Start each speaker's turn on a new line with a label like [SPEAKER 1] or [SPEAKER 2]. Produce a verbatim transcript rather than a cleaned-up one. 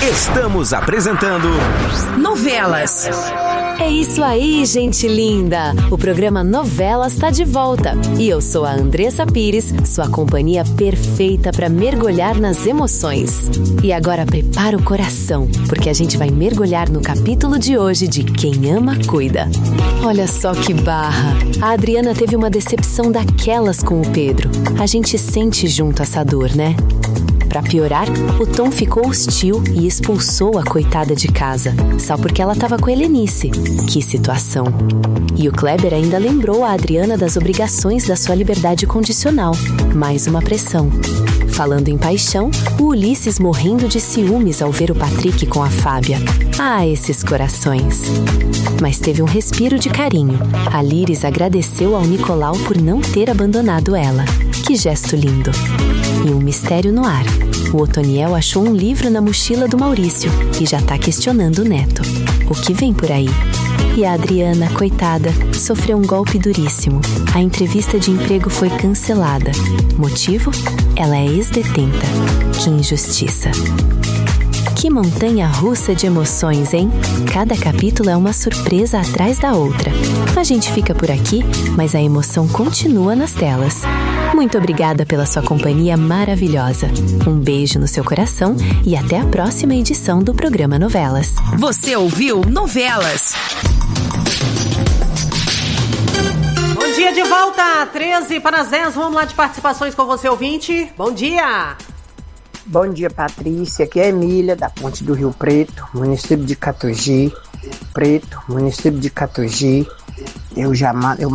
[SPEAKER 1] Estamos apresentando
[SPEAKER 2] Novelas.
[SPEAKER 3] É isso aí, gente linda! O programa Novelas está de volta. E eu sou a Andressa Pires, sua companhia perfeita para mergulhar nas emoções. E agora prepara o coração, porque a gente vai mergulhar no capítulo de hoje de Quem Ama, Cuida. Olha só que barra! A Adriana teve uma decepção daquelas com o Pedro. A gente sente junto essa dor, né? Pra piorar, o Tom ficou hostil e expulsou a coitada de casa, só porque ela tava com a Helenice. Que situação! E o Kleber ainda lembrou a Adriana das obrigações da sua liberdade condicional. Mais uma pressão. Falando em paixão, o Ulisses morrendo de ciúmes ao ver o Patrick com a Fábia. Ah, esses corações! Mas teve um respiro de carinho. A Liris agradeceu ao Nicolau por não ter abandonado ela. Que gesto lindo! E um mistério no ar. O Otoniel achou um livro na mochila do Maurício e já tá questionando o neto. O que vem por aí? E a Adriana, coitada, sofreu um golpe duríssimo. A entrevista de emprego foi cancelada. Motivo? Ela é ex-detenta. Que injustiça. Que montanha russa de emoções, hein? Cada capítulo é uma surpresa atrás da outra. A gente fica por aqui, mas a emoção continua nas telas. Muito obrigada pela sua companhia maravilhosa. Um beijo no seu coração e até a próxima edição do programa Novelas.
[SPEAKER 2] Você ouviu Novelas?
[SPEAKER 4] Bom dia de volta, treze para as dez. Vamos lá de participações com você, ouvinte. Bom dia!
[SPEAKER 5] Bom dia, Patrícia. Aqui é Emília, da Ponte do Rio Preto, município de Catugi. Preto, município de Catugi. Eu, já, eu